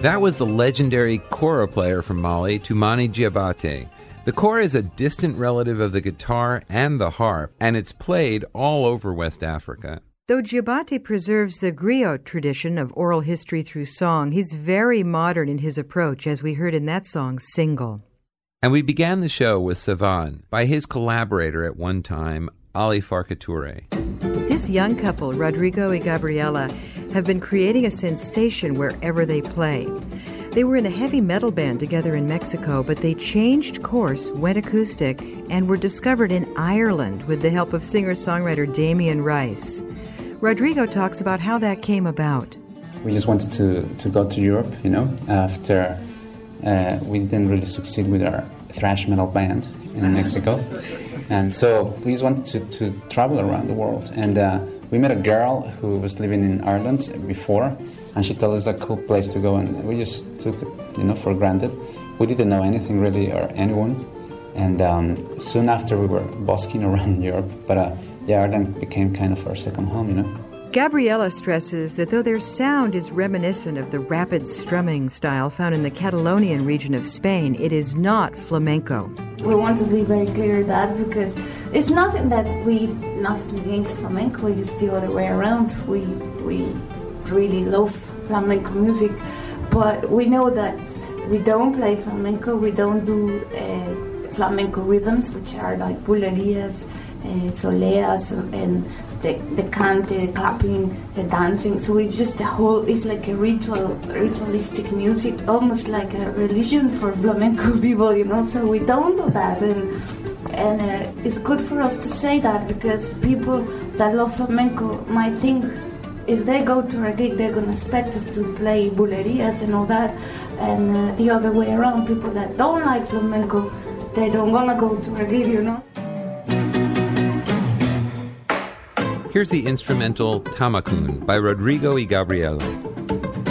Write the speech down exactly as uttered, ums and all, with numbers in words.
That was the legendary kora player from Mali, Toumani Diabaté. The kora is a distant relative of the guitar and the harp, and it's played all over West Africa. Though Diabaté preserves the griot tradition of oral history through song, he's very modern in his approach, as we heard in that song, Single. And we began the show with Savan, by his collaborator at one time, Ali Farka Touré. This young couple, Rodrigo and Gabriela, have been creating a sensation wherever they play. They were in a heavy metal band together in Mexico, but they changed course, went acoustic, and were discovered in Ireland with the help of singer-songwriter Damien Rice. Rodrigo talks about how that came about. We just wanted to, to go to Europe, you know, after uh, we didn't really succeed with our thrash metal band in Mexico. And so we just wanted to, to travel around the world. And uh, we met a girl who was living in Ireland before, and she told us a cool place to go, and we just took it, you know, for granted. We didn't know anything really or anyone. And um, soon after we were busking around Europe, but uh, yeah, Ireland became kind of our second home, you know. Gabriela stresses that though their sound is reminiscent of the rapid strumming style found in the Catalonian region of Spain, it is not flamenco. We want to be very clear that because it's not that we nothing against flamenco, it's just the other way around. We we really love flamenco music, but we know that we don't play flamenco, we don't do uh, flamenco rhythms, which are like bulerías, uh, soleas, and the, the cante, the clapping, the dancing. So it's just a whole, it's like a ritual, ritualistic music, almost like a religion for flamenco people, you know. So we don't do that, and and uh, it's good for us to say that because people that love flamenco might think if they go to a gig, they're going to expect us to play bulerías and all that, and uh, the other way around, people that don't like flamenco, they don't want to go to a gig, you know. Here's the instrumental Tamakun by Rodrigo y Gabriela.